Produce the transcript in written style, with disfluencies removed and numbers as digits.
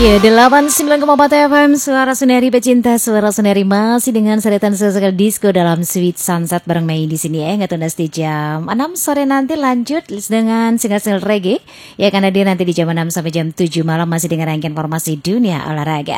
Ya, 89,4 FM, Suara Suneri Pecinta, Suara Suneri masih dengan seretan sesekali disco dalam Sweet Sunset bareng Mei di sini ya. Nggak tunda di jam 6 sore nanti lanjut dengan single-single reggae. Ya, karena dia nanti di jam 6 sampai jam 7 malam masih dengan rangkaian informasi dunia olahraga.